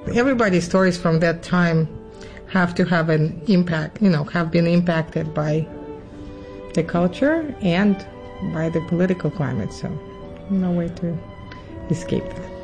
everybody's stories from that time have to have an impact, have been impacted by the culture and by the political climate. So no way to escape that.